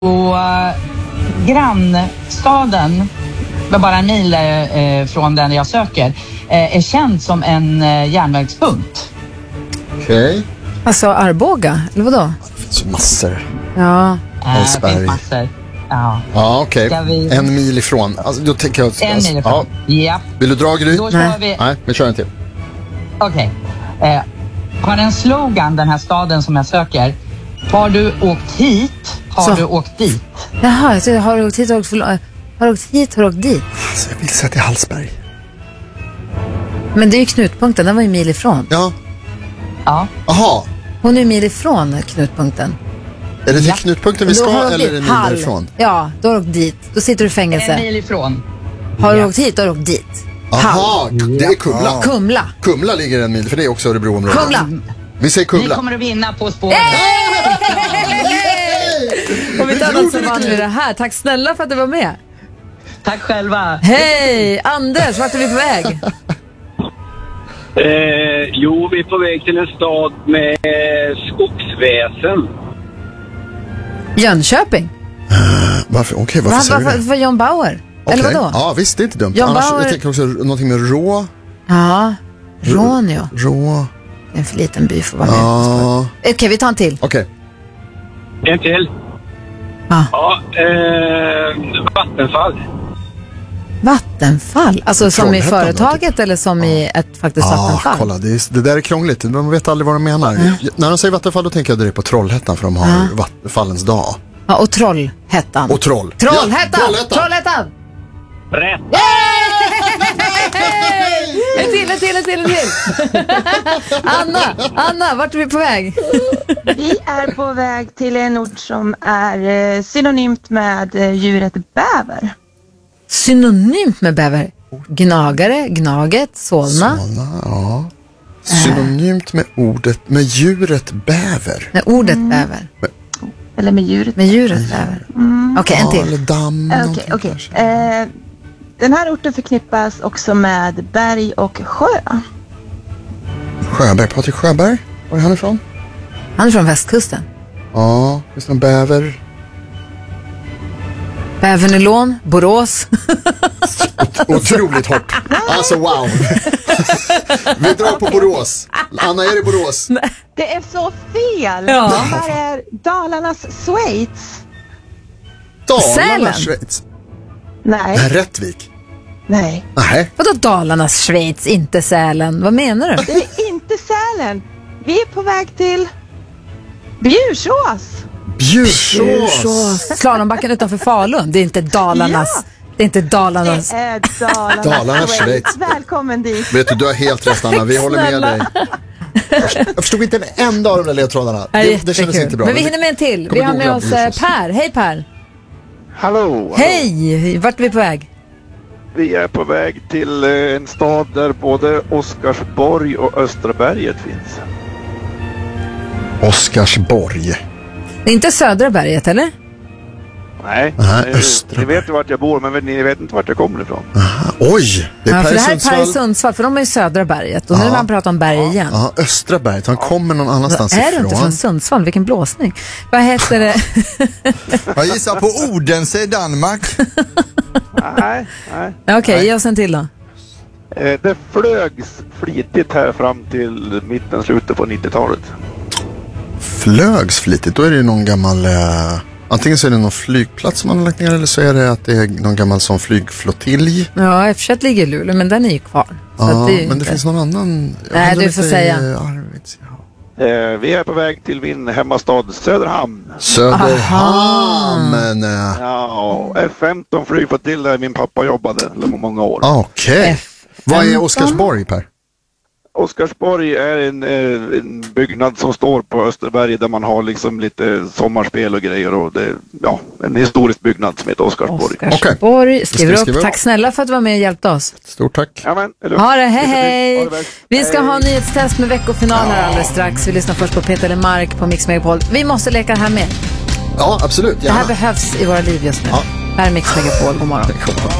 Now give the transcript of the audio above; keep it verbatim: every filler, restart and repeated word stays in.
Och uh, grannstaden, bara en mil uh, från den jag söker, uh, är känd som en uh, järnvägspunkt. Okej. Okay. Alltså Arboga, eller vadå? Det finns ju massor. Ja. Uh, det finns massor. Ja, ja okej. Okay. Vi... En mil ifrån. Alltså, då tänker jag, en alltså, mil ifrån. Ja. Yep. Vill du dra Gry? Då kör vi... Nej, vi kör en till. Okej. Okay. Uh, har en slogan, den här staden som jag söker. Har du åkt hit? Har Så. du åkt dit? Jaha, jag tror, har du åkt hit? Har du åkt, för... har du åkt hit? Har du åkt dit? Alltså, jag vill säga till Hallsberg. Men det är ju knutpunkten, den var ju mil ifrån. Ja. Ja. Aha. Hon är ju mil ifrån knutpunkten. Är det till ja. knutpunkten vi ska eller är det mil Hall. ifrån? Ja, då har du åkt dit. Då sitter du i fängelse. En mil ifrån. Har du åkt hit? Då har du åkt dit. Aha, det är Kumla. Ja. Kumla. Kumla ligger en mil, för det är också Örebroområdet. Kumla. Vi säger Kumla. Ni kommer att vinna På spåret. Om vi tar annat så vann vi det här. Tack snälla för att du var med. Tack själva. Hej, Anders, vart är vi på väg? Eh, jo, vi är på väg till en stad med skogsväsen. Jönköping. Uh, varför? Okej, okay, varför Va, säger varför, du det? För John Bauer. Okay. Eller vadå? Ja, visst, det är inte dumt. John Annars, Bauer... jag tänker också någonting med Rå. Ja, Rånio. Rå. Det är en för liten by för att vara med. Ja. Okej, okay, vi tar en till. Okej. Okay. En till. Ah. Ja, eh, Vattenfall. Vattenfall? Alltså som i företaget eller som ja. i ett faktiskt ah, vattenfall? Kolla, det, är, det där är krångligt. Man vet aldrig vad de menar. Mm. När de säger Vattenfall då tänker jag direkt på Trollhättan för de har mm. Vattenfallens dag. Ja, och Trollhättan. Och Troll. Trollhättan! Ja, Trollhättan! Trollhättan! Rätt! En till, en till, en till, en till! Anna, Anna, vart är vi på väg? Vi är på väg till en ort som är synonymt med djuret bäver. Synonymt med bäver? Gnagare, gnaget, Solna. Solna, ja. Synonymt med ordet, med djuret bäver. Med ordet mm. bäver. Med, eller med djuret. Med djuret bäver. Mm. Okej, okay, en till. Ja, eller damm. Okej, okay, okej. Okay. Eh, den här orten förknippas också med berg och sjö. Sjöberg, Patrik Sjöberg. Var är han ifrån? Han är från västkusten. Ja, visst är en bäver. Bävernelån, Borås. Otroligt hårt. Alltså wow. Vi drar på Borås. Anna, är det Borås? Det är så fel. Ja. Det här är Dalarnas Schweiz. Dalarnas Schweiz? Nej. Det är Rättvik? Nej. Nej. Vadå Dalarnas Schweiz, inte Sälen? Vad menar du? Det är inte Sälen. Vi är på väg till Bjursås. Bjursås. Slalombacken utanför Falun. Det är inte Dalarnas. Ja. Det är inte Dalarnas. Det är Dalarnas, Dalarnas Schweiz. Välkommen dit. Vet du, du har helt rätt, Anna. Vi håller med dig. Jag förstod inte en enda av de där ledtrådarna. Det, det kändes inte bra. Men vi hinner med en till. Vi har med oss Per. Hej Per. Hallå. Hej. Vart är vi på väg? Vi är på väg till en stad där både Oscarsborg och Östraberget finns. Oscarsborg. Det är inte Södra berget, eller? Nej, Aha, ni, ni vet ju vart jag bor, men ni vet inte vart jag kommer ifrån. Aha, oj! Det är ja, Per för det här Sundsvall. är Per Sundsvall, för de är ju Södra berget. Och ja. nu när man pratar om berg igen. Ja, Östra berget, han kommer någon annanstans ifrån. Är ifrån. du inte från Sundsvall? Vilken blåsning. Vad heter det? Jag gissar på Odense i Danmark. nej, nej. Okej, okay, ge oss en till då. Eh, det flögs flitigt här fram till mitten, slutet på nittiotalet. Flögs flitigt? Då är det ju någon gammal... Eh... Antingen så är det någon flygplats som man har lagt ner eller så är det att det är någon gammal sån flygflottilj. Ja, F tjugoett ligger i Luleå, men den är ju kvar. Så ja, det men det inte... finns någon annan... Nej, du får säga. Arvids, ja. eh, vi är på väg till min hemmastad Söderhamn. Söderhamn! Ja, F femton flygflottilj där min pappa jobbade under många år. Okej. Okay. Vad är Oscarsborg, Per? Oscarsborg är en, en byggnad som står på Österberg där man har liksom lite sommarspel och grejer och det, ja, en historisk byggnad som heter Oscarsborg. Oscarsborg, okay. skriver upp. Skriva. Tack snälla för att du var med och hjälpte oss. Stort tack. Amen, ha det, hej hej. Det Vi ska hej. ha nyhetstest med veckofinaler ja. alldeles strax. Vi lyssnar först på Peter Lemark på Mix Megapol. Vi måste leka här med. Ja, absolut. Gärna. Det här behövs i våra liv just nu. Ja. Här är Mix Megapol, god morgon.